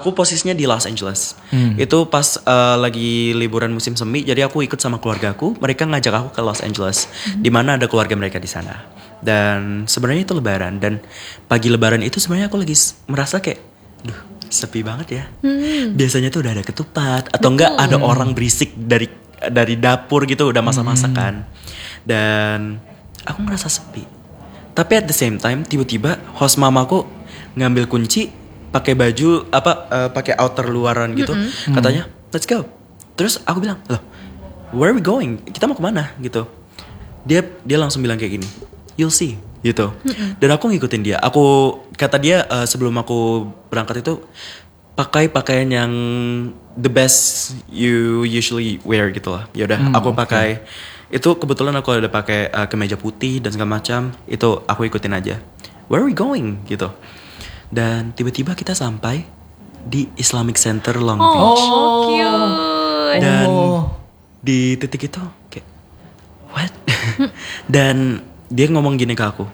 aku posisinya di Los Angeles. Itu pas lagi liburan musim semi, jadi aku ikut sama keluargaku. Mereka ngajak aku ke Los Angeles, di mana ada keluarga mereka di sana. Dan sebenarnya itu Lebaran, dan pagi Lebaran itu sebenarnya aku lagi merasa kayak, duh, sepi banget ya. Biasanya tuh udah ada ketupat atau enggak ada orang berisik dari dapur gitu, udah masak-masak kan. Dan aku ngerasa sepi. Tapi at the same time tiba-tiba host mamaku ngambil kunci, pakai baju pakai outer luaran gitu. Katanya, "Let's go." Terus aku bilang, "Loh, where are we going? Kita mau kemana?" gitu. Dia langsung bilang kayak gini, "You'll see." gitu. Dan aku ngikutin dia. Kata dia sebelum aku berangkat itu, pakai pakaian yang the best you usually wear gitu lah. Ya udah, aku pakai itu. Kebetulan aku ada pakai kemeja putih dan segala macam. Itu aku ikutin aja. Where are we going gitu. Dan tiba-tiba kita sampai di Islamic Center Long Beach. Oh, cute. Dan di titik itu kayak what? Dan dia ngomong gini ke aku,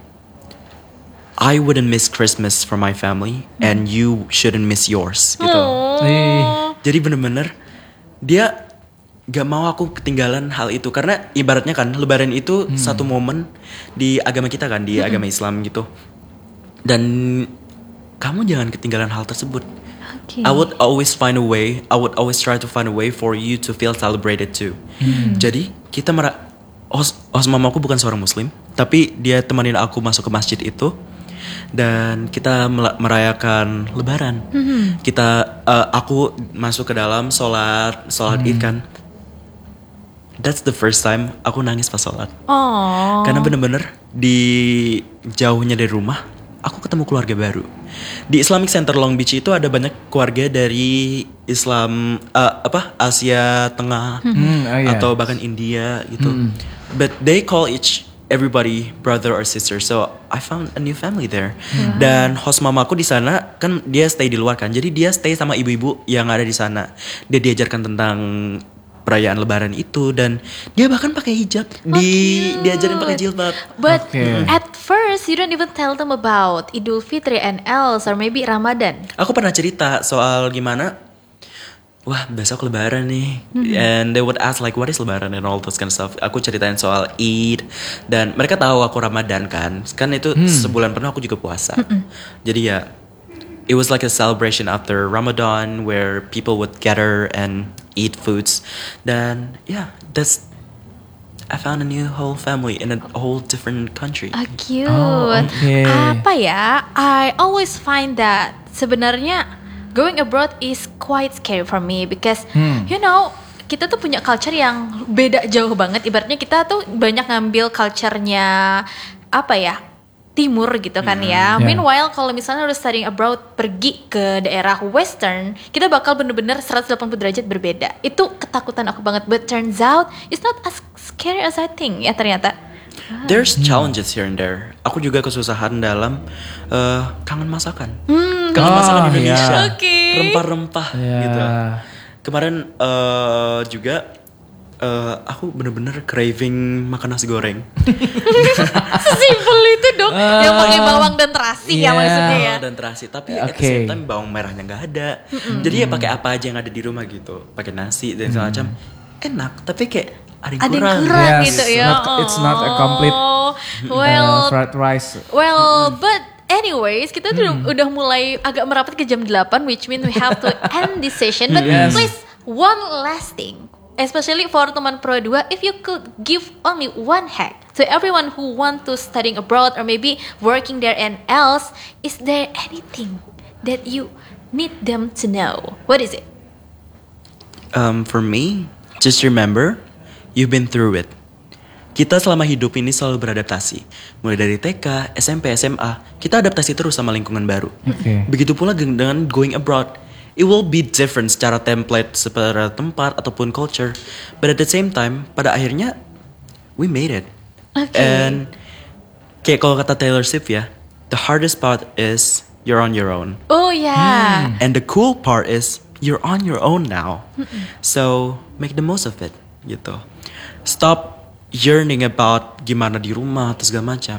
"I wouldn't miss Christmas for my family and you shouldn't miss yours." gitu. Jadi bener-bener dia gak mau aku ketinggalan hal itu. Karena ibaratnya kan Lebaran itu satu momen di agama kita kan, di agama Islam gitu. Dan kamu jangan ketinggalan hal tersebut. I would always find a way. I would always try to find a way for you to feel celebrated too. Jadi kita host mamaku bukan seorang muslim, tapi dia temenin aku masuk ke masjid itu. Dan kita merayakan Lebaran. Aku masuk ke dalam sholat Id kan. That's the first time aku nangis pas sholat. Karena bener-bener di jauhnya dari rumah, aku ketemu keluarga baru. Di Islamic Center Long Beach itu ada banyak keluarga dari Islam Asia Tengah atau bahkan India gitu. But they call everybody brother or sister. So I found a new family there. Dan host mamaku di sana kan dia stay di luar kan. Jadi dia stay sama ibu-ibu yang ada di sana. Dia diajarkan tentang perayaan Lebaran itu, dan dia bahkan pakai hijab. Diajarin pakai jilbab. But at first you don't even tell them about Idul Fitri and else or maybe Ramadan. Aku pernah cerita soal gimana, wah besok Lebaran nih, and they would ask like what is Lebaran and all those kind of stuff. Aku ceritain soal Eid, dan mereka tahu aku Ramadan kan itu sebulan penuh aku juga puasa. Jadi ya, it was like a celebration after Ramadan where people would gather and eat foods. Dan I found a new whole family in a whole different country. Cute. Apa ya? I always find that sebenarnya going abroad is quite scary for me because you know, kita tuh punya culture yang beda jauh banget. Ibaratnya kita tuh banyak ngambil culture-nya timur gitu kan ya. Meanwhile kalau misalnya udah studying abroad, pergi ke daerah western, kita bakal bener-bener 180 derajat berbeda. Itu ketakutan aku banget. But turns out it's not as scary as I think ya ternyata. There's challenges here and there. Aku juga kesusahan dalam kangen masakan. Kangen masakan Indonesia. Rempah-rempah gitu. Kemarin juga aku bener-bener craving makan nasi goreng. Sesimpel itu dong. Yang pakai bawang dan terasi ya maksudnya ya. Dan terasi, tapi at the same time bawang merahnya nggak ada. Jadi ya pakai apa aja yang ada di rumah gitu. Pakai nasi dan segala macam. Enak, tapi kayak ada yang kurang gitu ya. It's not a complete fried rice. But anyways, kita tuh udah mulai agak merapat ke jam 8, which means we have to end this session. But please, one last thing. Especially for teman Pro 2, if you could give only one hack to everyone who want to studying abroad or maybe working there and else, is there anything that you need them to know? What is it? For me, just remember, you've been through it. Kita selama hidup ini selalu beradaptasi. Mulai dari TK, SMP, SMA, kita adaptasi terus sama lingkungan baru. Begitu pula dengan going abroad. It will be different secara template, secara tempat ataupun culture. But at the same time, pada akhirnya we made it. And kayak kalau kata Taylor Swift ya, the hardest part is you're on your own. Oh yeah. And the cool part is you're on your own now. So make the most of it gitu. Stop yearning about gimana di rumah atau segala macam.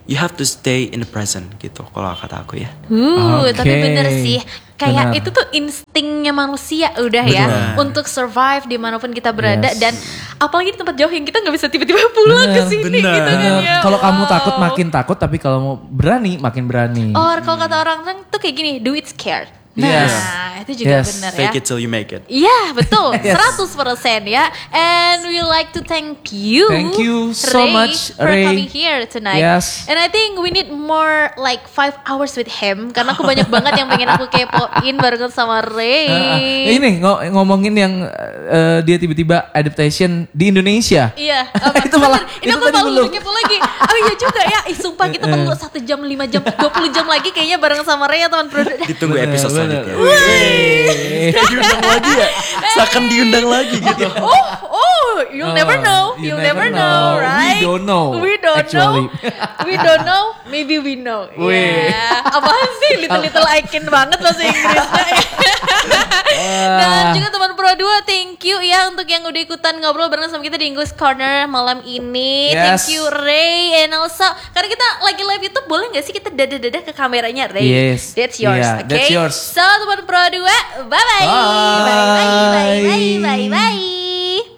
you have to stay in the present gitu kalau kata aku ya. Tapi bener sih. Kayak Benar. itu tuh instingnya manusia udah ya untuk survive dimanapun kita berada dan apalagi di tempat jauh yang kita nggak bisa tiba-tiba pulang ke sini gitu kan ya. Kalau kamu takut makin takut, tapi kalau mau berani makin berani. Or kalau kata orang tuh kayak gini, do it scared. Yes. Nah, itu juga benar ya. Fake it till you make it. Iya, betul. Yes. 100% ya. And we like to thank you. Thank you so Ray, much, for Ray. coming here tonight. Yes. And I think we need more like 5 hours with him karena aku banyak banget yang pengen aku kepoin barengan sama Ray. Ini ngomongin yang dia tiba-tiba adaptation di Indonesia. Iya, Itu malah- ini itu aku tadi malu belum. kepo lagi. Oh iya juga ya. Sumpah kita perlu 1 jam, 5 jam, 20 jam lagi kayaknya bareng sama Ray ya teman produk. Ditunggu episode Bener. selanjutnya. Kayak diundang lagi ya. Seakan diundang lagi gitu. You'll never know. you You'll never never know. know, right? We don't know, We don't actually. know. We don't know. Maybe we know. Wih. Yeah. Apaan sih little icon banget bahasa Inggrisnya. Dan juga teman Pro 2, thank you ya untuk yang udah ikutan ngobrol bareng sama kita di English Corner malam ini. Yes. Thank you Ray, and also karena kita lagi live YouTube, boleh nggak sih kita dadah-dadah ke kameranya Ray? Yes. That's yours, Yeah, okay? that's yours. So teman Pro 2, bye bye. Bye bye bye bye bye bye.